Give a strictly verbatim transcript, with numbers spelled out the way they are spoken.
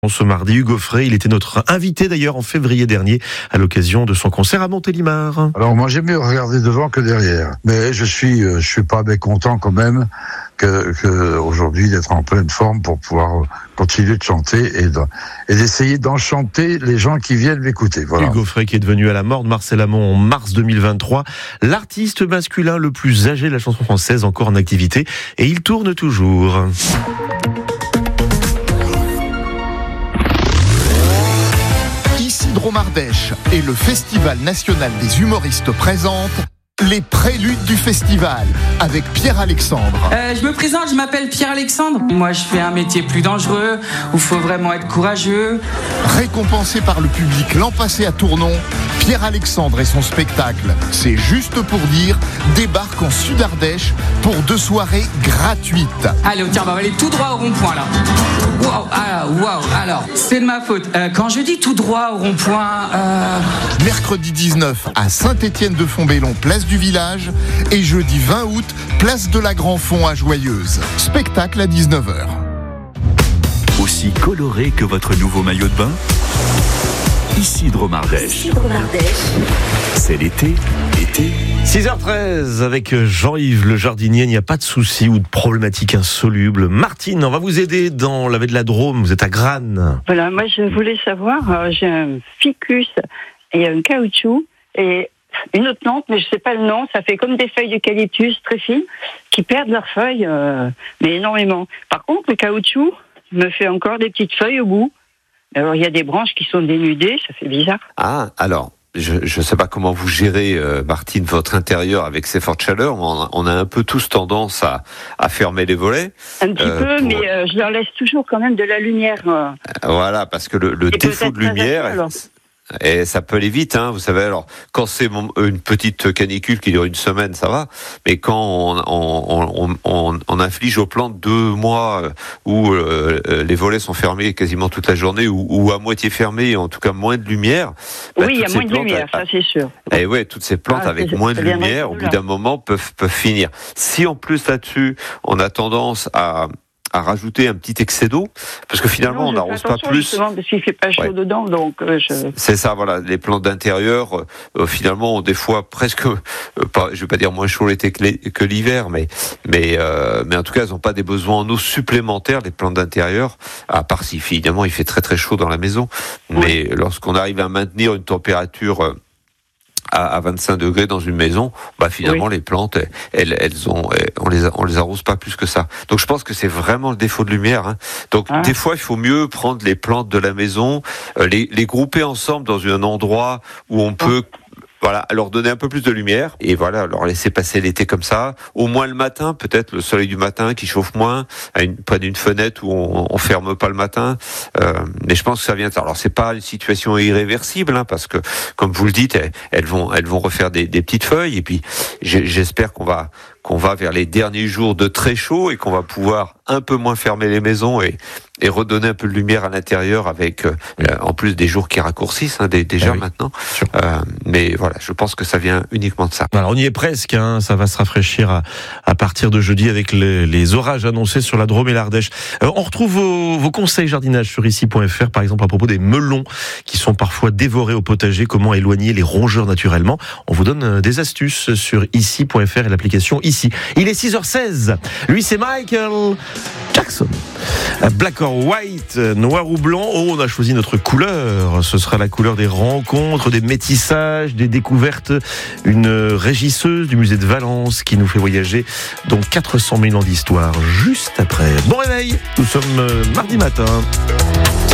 Ce mardi, Hugo Frey, il était notre invité d'ailleurs en février dernier à l'occasion de son concert à Montélimar. Alors moi j'aime mieux regarder devant que derrière, mais je suis je suis pas mécontent quand même que, que aujourd'hui d'être en pleine forme pour pouvoir continuer de chanter et, de, et d'essayer d'enchanter les gens qui viennent m'écouter. Voilà. Hugo Frey qui est devenu à la mort de Marcel Amont en mars deux mille vingt-trois, l'artiste masculin le plus âgé de la chanson française encore en activité, et il tourne toujours. Dromardèche et le Festival national des humoristes présentent les préludes du festival avec Pierre-Alexandre. Euh, je me présente, je m'appelle Pierre-Alexandre. Moi, je fais un métier plus dangereux où il faut vraiment être courageux. Récompensé par le public l'an passé à Tournon, Pierre-Alexandre et son spectacle, c'est juste pour dire, débarque en Sud-Ardèche pour deux soirées gratuites. Allez, tiens, on va aller tout droit au rond-point là. Waouh, alors, waouh, alors, c'est de ma faute. Euh, quand je dis tout droit au rond-point, euh... mercredi dix-neuf à Saint-Étienne-de-Fontbellon, place du Village, et jeudi vingt août, place de la Grand-Fond à Joyeuse. Spectacle à dix-neuf heures. Aussi coloré que votre nouveau maillot de bain, ici Dromardèche. C'est l'été, l'été. six heures treize avec Jean-Yves le jardinier, il n'y a pas de souci ou de problématique insoluble. Martine, on va vous aider dans la baie de la Drôme, vous êtes à Grannes. Voilà, moi je voulais savoir, euh, j'ai un ficus et un caoutchouc et une autre plante, mais je sais pas le nom, ça fait comme des feuilles d'eucalyptus très fines qui perdent leurs feuilles, euh, mais énormément. Par contre, le caoutchouc me fait encore des petites feuilles au bout. Alors il y a des branches qui sont dénudées, ça fait bizarre. Ah, alors... Je ne sais pas comment vous gérez, euh, Martine, votre intérieur avec ces fortes chaleurs. On a, on a un peu tous tendance à, à fermer les volets. Un petit euh, peu, pour... mais euh, je leur laisse toujours quand même de la lumière. Euh... Voilà, parce que le, le défaut de lumière... Et ça peut aller vite, hein, vous savez. Alors, quand c'est une petite canicule qui dure une semaine, ça va. Mais quand on, on, on, on, on inflige aux plantes deux mois où euh, les volets sont fermés quasiment toute la journée, ou, ou à moitié fermés, en tout cas moins de lumière. Bah, oui, il y a moins de lumière, ça c'est sûr. Et ouais, toutes ces plantes ah, avec moins de lumière, au bout d'un moment, peuvent, peuvent finir. Si en plus là-dessus, on a tendance à à rajouter un petit excès d'eau, parce que finalement non, on n'arrose pas plus. Justement, parce qu'il fait pas chaud ouais. dedans, donc euh, je... C'est ça, voilà. Les plantes d'intérieur, euh, finalement, ont des fois presque, euh, pas, je vais pas dire moins chaud l'été que l'hiver, mais mais euh, mais en tout cas, elles n'ont pas des besoins en eau supplémentaires, les plantes d'intérieur, à part si évidemment il fait très très chaud dans la maison. Oui. Mais lorsqu'on arrive à maintenir une température euh, à vingt-cinq degrés dans une maison, bah finalement oui. les plantes, elles, elles ont, on les, on les arrose pas plus que ça. Donc je pense que c'est vraiment le défaut de lumière. Hein. Donc ah. des fois il faut mieux prendre les plantes de la maison, euh, les, les grouper ensemble dans un endroit où on peut voilà, leur donner un peu plus de lumière et voilà, leur laisser passer l'été comme ça. Au moins le matin, peut-être le soleil du matin qui chauffe moins, à une, près d'une fenêtre où on, on ferme pas le matin. Euh, mais je pense que ça vient. Alors c'est pas une situation irréversible, hein, parce que comme vous le dites, elles, elles vont, elles vont refaire des, des petites feuilles. Et puis j'espère qu'on va, qu'on va vers les derniers jours de très chaud et qu'on va pouvoir un peu moins fermer les maisons et et redonner un peu de lumière à l'intérieur avec euh, en plus des jours qui raccourcissent hein, déjà ah oui. maintenant. Euh, mais voilà, je pense que ça vient uniquement de ça. Alors on y est presque, hein, ça va se rafraîchir à, à partir de jeudi avec les, les orages annoncés sur la Drôme et l'Ardèche. Euh, on retrouve vos, vos conseils jardinage sur ici point f r, par exemple à propos des melons qui sont parfois dévorés au potager, comment éloigner les rongeurs naturellement. On vous donne des astuces sur ici point f r et l'application Ici. Il est six heures seize, lui c'est Michael Jackson. Black or White, noir ou blanc. Oh, on a choisi notre couleur. Ce sera la couleur des rencontres, des métissages, des découvertes. Une régisseuse du musée de Valence qui nous fait voyager dans quatre cent mille ans d'histoire juste après. Bon réveil, nous sommes mardi matin.